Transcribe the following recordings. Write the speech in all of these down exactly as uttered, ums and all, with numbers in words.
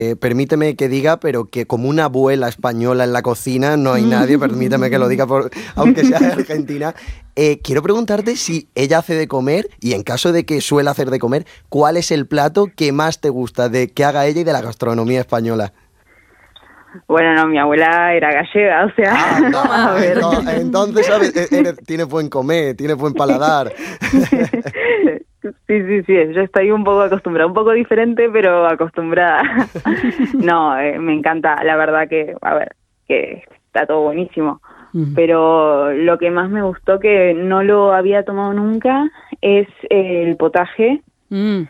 Eh, permíteme que diga, pero que como una abuela española en la cocina no hay nadie, permíteme que lo diga, por, aunque sea de Argentina. Eh, quiero preguntarte si ella hace de comer y en caso de que suele hacer de comer, ¿cuál es el plato que más te gusta de que haga ella y de la gastronomía española? Bueno, no, mi abuela era gallega, o sea... Ah, no, a ver. no, entonces, ¿sabes? Eres, tienes buen comer, tienes buen paladar. Sí, sí, sí, yo estoy un poco acostumbrada, un poco diferente, pero acostumbrada. No, eh, me encanta, la verdad que, a ver, que está todo buenísimo. Uh-huh. Pero lo que más me gustó, que no lo había tomado nunca, es el potaje uh-huh.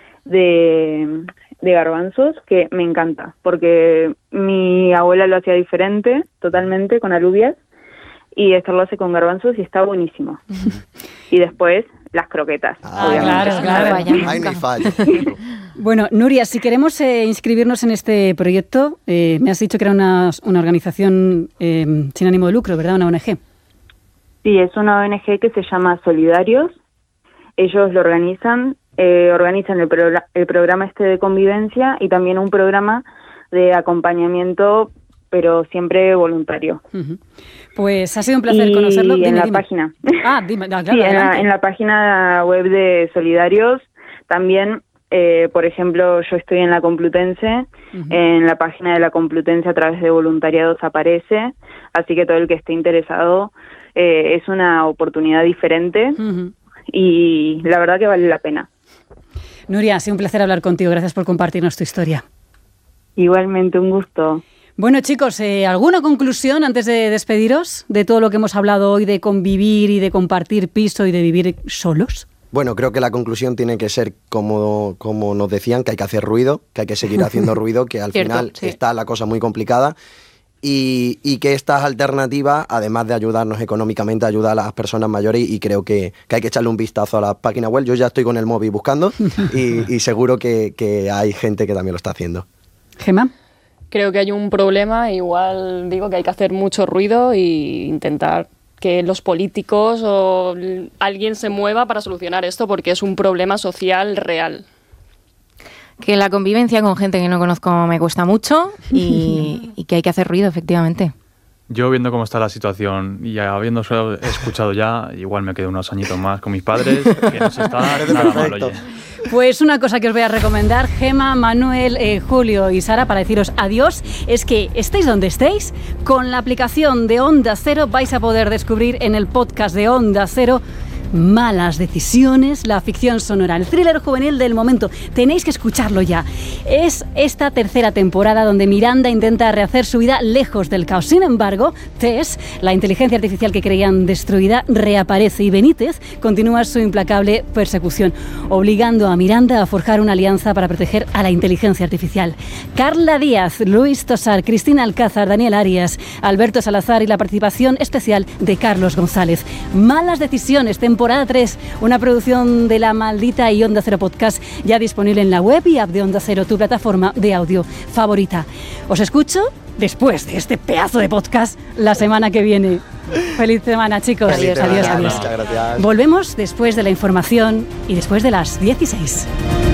de, de garbanzos, que me encanta, porque mi abuela lo hacía diferente, totalmente, con alubias, y esto lo hace con garbanzos y está buenísimo. Uh-huh. Y después... las croquetas. Ah, claro, claro. Ahí no hay fallo. Bueno, Nuria, si queremos eh, inscribirnos en este proyecto, eh, me has dicho que era una, una organización eh, sin ánimo de lucro, ¿verdad? Una O N G. Sí, es una O N G que se llama Solidarios. Ellos lo organizan, eh, organizan el, pro- el programa este de convivencia y también un programa de acompañamiento, pero siempre voluntario. Uh-huh. Pues ha sido un placer y conocerlo. Dime, en la dime. página. Ah, dime, no, claro, sí, en la, en la página web de Solidarios también, eh, por ejemplo, yo estoy en la Complutense, uh-huh. en la página de la Complutense a través de voluntariados aparece, así que todo el que esté interesado eh, es una oportunidad diferente uh-huh. y la verdad que vale la pena. Nuria, ha sido un placer hablar contigo, gracias por compartirnos tu historia. Igualmente, un gusto. Bueno, chicos, eh, ¿alguna conclusión antes de despediros de todo lo que hemos hablado hoy de convivir y de compartir piso y de vivir solos? Bueno, creo que la conclusión tiene que ser, como, como nos decían, que hay que hacer ruido, que hay que seguir haciendo ruido, que al Cierto, final sí. está la cosa muy complicada y, y que estas alternativas, además de ayudarnos económicamente, ayudan a las personas mayores y creo que, que hay que echarle un vistazo a la página web. Yo ya estoy con el móvil buscando y, y seguro que, que hay gente que también lo está haciendo. ¿Gemma? Creo que hay un problema, igual digo que hay que hacer mucho ruido e intentar que los políticos o alguien se mueva para solucionar esto porque es un problema social real. Que la convivencia con gente que no conozco me cuesta mucho y, y que hay que hacer ruido, efectivamente. Yo viendo cómo está la situación y habiendo escuchado ya, igual me quedo unos añitos más con mis padres, que no se está nada mal, oye. Pues una cosa que os voy a recomendar, Gemma, Manuel, eh, Julio y Sara, para deciros adiós, es que estéis donde estéis, con la aplicación de Onda Cero vais a poder descubrir en el podcast de Onda Cero Malas Decisiones, la ficción sonora, el thriller juvenil del momento. Tenéis que escucharlo ya. Es esta tercera temporada donde Miranda intenta rehacer su vida lejos del caos. Sin embargo, Tess, la inteligencia artificial que creían destruida, reaparece y Benítez continúa su implacable persecución, obligando a Miranda a forjar una alianza para proteger a la inteligencia artificial. Carla Díaz, Luis Tosar, Cristina Alcázar, Daniel Arias, Alberto Salazar y la participación especial de Carlos González. Malas Decisiones, temporada tres, una producción de La Maldita y Onda Cero Podcast, ya disponible en la web y app de Onda Cero, tu plataforma de audio favorita. Os escucho después de este pedazo de podcast la semana que viene. Feliz semana, chicos. Feliz adiós, semana. adiós, adiós. Muchas gracias. Volvemos después de la información y después de las dieciséis.